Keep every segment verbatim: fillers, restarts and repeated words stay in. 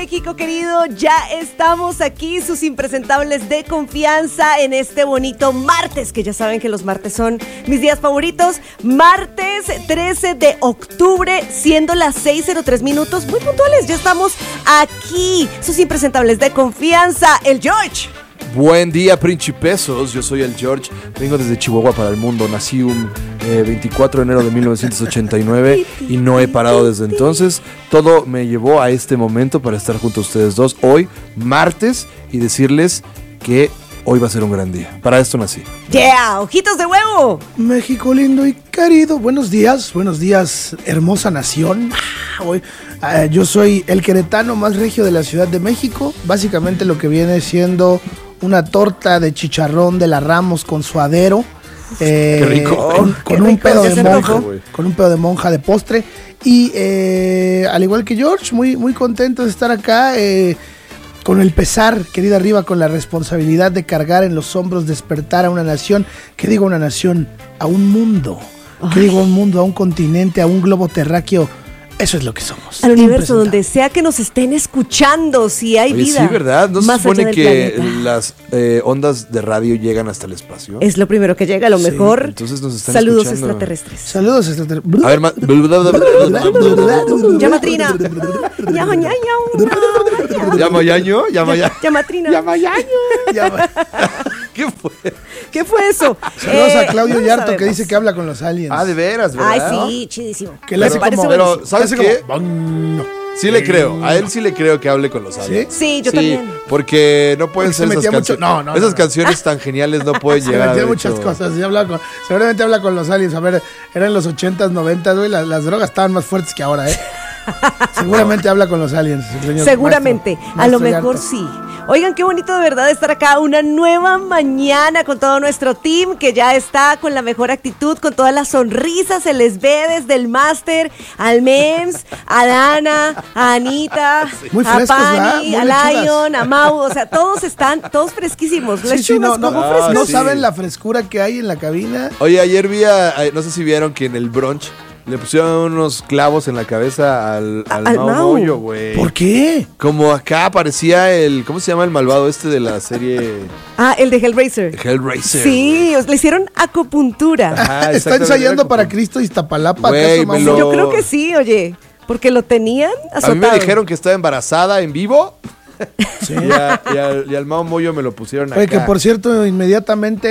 México querido, ya estamos aquí, sus impresentables de confianza en este bonito martes, que ya saben que los martes son mis días favoritos. Martes trece de octubre, siendo las seis cero tres minutos, muy puntuales, ya estamos aquí, sus impresentables de confianza, el George. Buen día, principesos, yo soy el George, vengo desde Chihuahua para el mundo, nací un eh, veinticuatro de enero de mil novecientos ochenta y nueve y no he parado desde entonces. Todo me llevó a este momento para estar junto a ustedes dos hoy, martes, y decirles que hoy va a ser un gran día. Para esto nací. ¡Yeah! ¡Ojitos de huevo! México lindo y querido, buenos días, buenos días, hermosa nación. Ah, hoy, uh, yo soy el queretano más regio de la Ciudad de México, básicamente lo que viene siendo una torta de chicharrón de la Ramos con suadero. Eh, Qué rico. Con, con Qué un rico, pedo ya de se monja, antojó. con un pedo de monja de postre. Y eh, al igual que George, muy, muy contento de estar acá. Eh, con el pesar, querida Riva, con la responsabilidad de cargar en los hombros, despertar a una nación, ¿qué digo una nación? A un mundo, ¿qué digo un mundo? A un continente, a un globo terráqueo. Eso es lo que somos. Al universo, donde sea que nos estén escuchando, si hay Oye, vida. sí, ¿verdad? ¿No se más supone allá del que planeta. las eh, ondas de radio llegan hasta el espacio? Es lo primero que llega, a lo Sí, mejor. entonces nos están Saludos escuchando. extraterrestres. Saludos, extraterrestres. A ver, ma- Llamatrina. Ñajo, ñaño. ¿Llama Yaño? ¿Llama ya? Llamatrina. ¿Llama Yaño? Ya va. ¿Qué fue? ¿Qué fue eso? Saludos Eh, a Claudio no Yarto, que sabemos. dice que habla con los aliens. Ah, de veras, ¿verdad? Ay, sí, chidísimo. Que le Me hace parece como- Pero, buenísimo. ¿sabes Hace qué? como, "Bang". Sí le creo, a él sí le creo que hable con los aliens. Sí, yo también. Porque no pueden Porque ser se esas metía mucho- canciones. no, no, esas no, no. canciones tan geniales no pueden Se llegar a metía haber muchas hecho- cosas. Sí, habla con, seguramente habla con los aliens. A ver, eran los ochentas, noventas, güey. Las, las drogas estaban más fuertes que ahora, ¿eh? Seguramente habla con los aliens. Señor Seguramente, maestro- a lo maestro mejor Yarto. sí. Oigan, qué bonito de verdad estar acá una nueva mañana con todo nuestro team que ya está con la mejor actitud, con todas las sonrisas, se les ve desde el máster, al Mems, a Dana, a Anita, Muy a frescos, ¿verdad? Pani, Muy a lechugas. Lion, a Mau, o sea, todos están, todos fresquísimos. Sí, Lechugas, sí, no, no, ¿cómo Ah, frescas? no sí. saben la frescura que hay en la cabina. Oye, ayer vi, a, a- no sé si vieron que en el brunch le pusieron unos clavos en la cabeza al, al, Al Mau Mau. Moyo, güey. ¿Por qué? Como acá aparecía el, ¿cómo se llama el malvado este de la serie Ah, el de Hellraiser. Hellraiser? Sí, os- le hicieron acupuntura. Ajá, Está exactamente, ensayando era para como- Cristo Iztapalapa. Güey, ¿acaso, me mamón? lo- Yo creo que sí, oye, porque lo tenían A azotado. mí me dijeron que estaba embarazada en vivo. Sí. Y, a- y al, y al Mau Moyo me lo pusieron acá. Oye, que por cierto, inmediatamente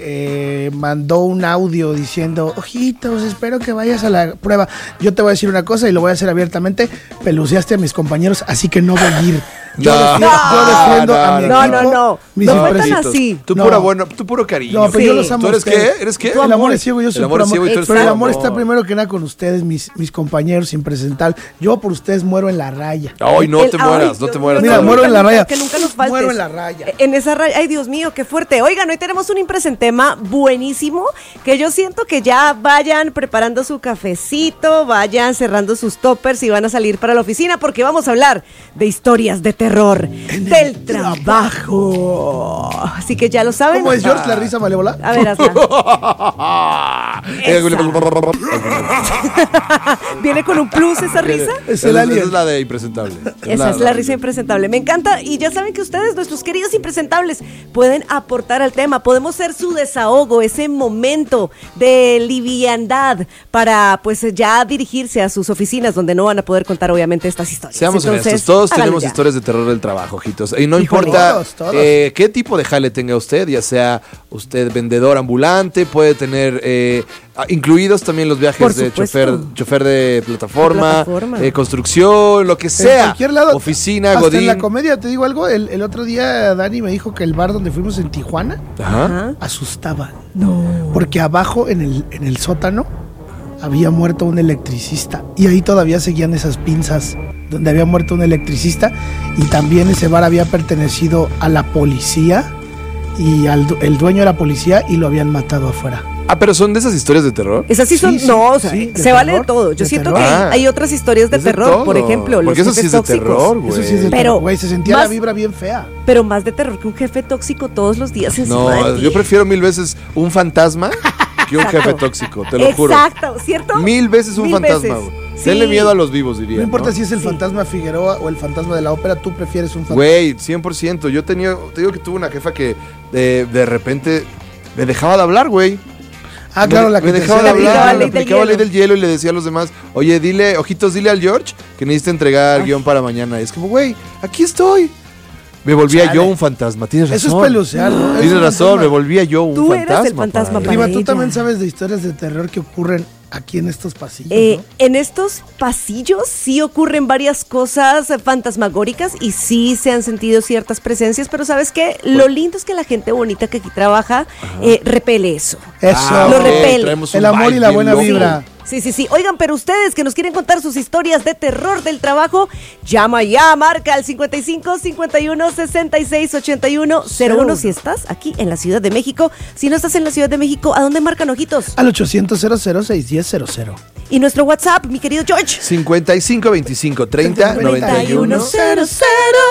eh, mandó un audio diciendo, ojitos, espero que vayas a la prueba. Yo te voy a decir una cosa y lo voy a hacer abiertamente. Peluceaste a mis compañeros, así que no voy a ir. Yo, No. defiendo, yo defiendo a mi No, equipo. no, no. mis No impres- fue tan Hijitos, así. Tú No. puro bueno, tú puro cariño. No, pero yo Sí. los amo. ¿Tú a eres ustedes. qué? ¿Eres qué? El amor es ciego, yo soy El amor puro es ciego y tú eres Pero el puro amor amor. está primero que nada con ustedes, mis, mis compañeros impresentables. Yo por ustedes muero en la raya. Ay, no El- te ay, mueras, no Dios te mío, mueras. Mira, no, muero en la nunca- raya. Que nunca nos faltes. Muero en la raya. En esa raya. Ay, Dios mío, qué fuerte. Oigan, hoy tenemos un impresentema buenísimo que yo siento que ya vayan preparando su cafecito, vayan cerrando sus toppers y van a salir para la oficina porque vamos a hablar de historias de terror del trabajo. Así que ya lo saben. ¿Cómo es, George, la risa malévola? A ver, hazla. ¿Viene con un plus esa risa? Es Esa el es, alien. esa es la de impresentable. Esa es la risa impresentable. Me encanta. Y ya saben que ustedes, nuestros queridos impresentables, pueden aportar al tema. Podemos ser su desahogo, ese momento de liviandad para pues ya dirigirse a sus oficinas donde no van a poder contar obviamente estas historias. Seamos Entonces, honestos, todos háganlo tenemos ya. historias de terror del trabajo, ojitos. Y no Híjole. importa Todos, todos. eh, qué tipo de jale tenga usted, ya sea usted vendedor ambulante, puede tener eh, ah, incluidos también los viajes Por de supuesto. chofer, chofer de plataforma, De plataforma. eh, construcción, lo que En sea. cualquier lado. Oficina, hasta godín. en la comedia, te digo algo. El, el otro día Dani me dijo que el bar donde fuimos en Tijuana Ajá. Ajá. asustaba. No. Porque abajo en el, en el sótano había muerto un electricista. Y ahí todavía seguían esas pinzas donde había muerto un electricista. Y también ese bar había pertenecido a la policía. Y al, du- el dueño era policía y lo habían matado afuera. Ah, pero son de esas historias de terror. Esas sí son, Sí, sí, no, o sea, sí, de se vale de terror, todo. Yo de siento terror. que Ah. hay otras historias de Es de terror, todo. por ejemplo, Porque los eso sí jefes es de tóxicos. terror, güey. Eso sí es de Pero terror, güey. Se sentía más- la vibra bien fea. Pero más de terror que un jefe tóxico todos los días encima No, de ti. yo prefiero mil veces un fantasma que un Exacto. jefe tóxico, te lo juro. Exacto, ¿cierto? Mil veces un Mil fantasma, veces. güey. Sí. Denle miedo a los vivos, diría. No importa ¿no? si es el Sí. fantasma Figueroa o el fantasma de la ópera, tú prefieres un fantasma. Güey, cien por ciento. Yo tenía, te digo que tuve una jefa que de, de repente me dejaba de hablar, güey. Ah, claro, me, la que me te dejaba de decía la aplicaba hablar, ley me del aplicaba ley hielo. del hielo y le decía a los demás, oye, dile, ojitos, dile al George que necesita entregar guión para mañana. Y es como, güey, aquí estoy. Me volvía Chale. yo un fantasma, tienes razón. Eso es pelucear, ¿no? Eso Tienes es razón, fantasma. me volvía yo un Tú eras fantasma. el fantasma para para él. Riva, tú ella. también sabes de historias de terror que ocurren aquí en estos pasillos, Eh, ¿no? en estos pasillos sí ocurren varias cosas eh, fantasmagóricas y sí se han sentido ciertas presencias, pero ¿sabes qué? Lo lindo es que la gente bonita que aquí trabaja eh, repele eso. Eso. Ah, Lo ok, repele. traemos un El amor y vibe la bien buena loco. vibra. Sí, sí, sí. Oigan, pero ustedes que nos quieren contar sus historias de terror del trabajo, llama ya, marca al cincuenta y cinco, cincuenta y uno, sesenta y seis, ochenta y uno, cero uno si estás aquí en la Ciudad de México. Si no estás en la Ciudad de México, ¿a dónde marcan, ojitos? Al ochocientos, cero cero, seis uno cero cero. Y nuestro WhatsApp, mi querido George. cincuenta y cinco, veinticinco, treinta, noventa y uno. cero cero.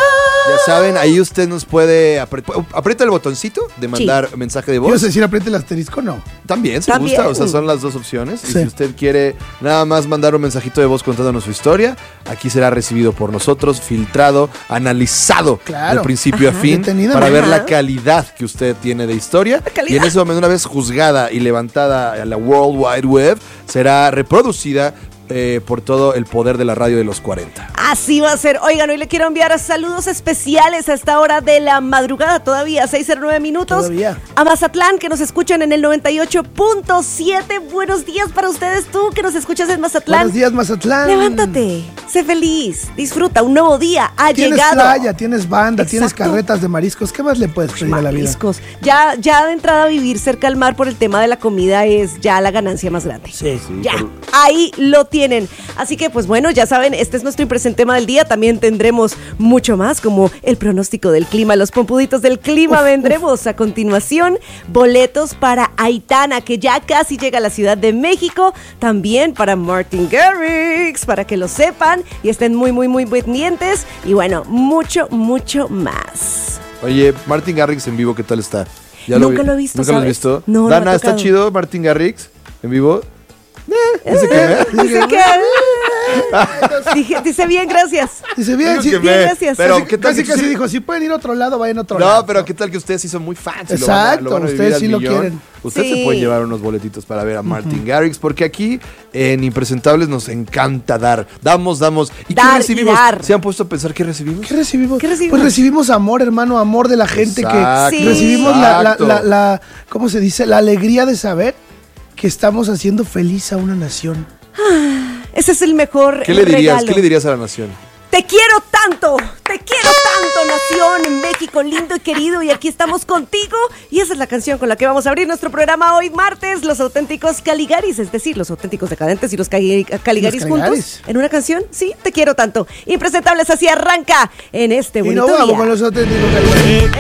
Ya saben, ahí usted nos puede apre- aprieta el botoncito de mandar mensaje de voz. ¿Ibas a decir apriete el asterisco? No. También se También. gusta, o sea, son las dos opciones. Y Sí. si usted quiere nada más mandar un mensajito de voz contándonos su historia, aquí será recibido por nosotros, filtrado, analizado Claro. de principio Ajá. a fin Detenidamente. para ver Ajá. la calidad que usted tiene de historia. calidad. Y en ese momento, una vez juzgada y levantada a la World Wide Web, será reproducida eh, por todo el poder de la radio de los cuarenta. Así va a ser. Oigan, hoy le quiero enviar saludos especiales a esta hora de la madrugada, todavía, seis cero nueve minutos. Todavía. A Mazatlán, que nos escuchan en el noventa y ocho punto siete. Buenos días para ustedes, tú que nos escuchas en Mazatlán. Buenos días, Mazatlán. Levántate, sé feliz, disfruta, un nuevo día ha Tienes llegado. playa, tienes banda, tienes Exacto. carretas de mariscos. ¿Qué más le puedes pedir a la vida? Mariscos. Ya, ya de entrada a vivir cerca al mar por el tema de la comida es ya la ganancia más grande. Sí. Ya, ahí lo tienen. Así que, pues bueno, ya saben, este es nuestro impresente tema del día. También tendremos mucho más, como el pronóstico del clima, los pompuditos del clima. Uf, Vendremos a continuación boletos para Aitana, que ya casi llega a la Ciudad de México. También para Martin Garrix, para que lo sepan y estén muy, muy, muy pendientes. Y bueno, mucho, mucho más. Oye, Martin Garrix en vivo, ¿qué tal está? Nunca lo he visto, ¿Nunca lo has ¿sabes? visto? No, no me ha Dana, ¿está tocado. chido Martin Garrix en vivo? Eh, dice que me- Dice que... Dije- dice bien, gracias. Dice bien, Digo sí, que bien, me- gracias. Pero, casi, ¿qué tal casi, que casi sí? dijo, si pueden ir a otro lado, vayan a otro lado. No, pero ¿qué tal que ustedes sí son muy fans? y lo van a- Exacto, lo van a vivir ustedes al sí lo millón? quieren. Ustedes Sí. se pueden llevar unos boletitos para ver a Martin Garrix, porque aquí en Impresentables nos encanta dar. Damos, damos. ¿Y Dar qué y recibimos? dar. ¿Se han puesto a pensar qué recibimos? ¿Qué recibimos? ¿Qué recibimos? Pues recibimos amor, hermano, amor de la gente Exacto, que Sí. recibimos la, la, exacto. la, la- ¿cómo se dice? La alegría de saber que estamos haciendo feliz a una nación. Ese es el mejor ¿Qué le dirías? regalo. ¿Qué le dirías a la nación? Te quiero tanto, te quiero tanto, nación, México lindo y querido, y aquí estamos contigo. Y esa es la canción con la que vamos a abrir nuestro programa hoy martes, Los Auténticos Caligaris, es decir, Los Auténticos Decadentes y Los Cali- Caligaris Los juntos. Caligaris. En una canción, sí, te quiero tanto. Impresentables, así arranca en este Y bonito no vamos día. con los auténticos.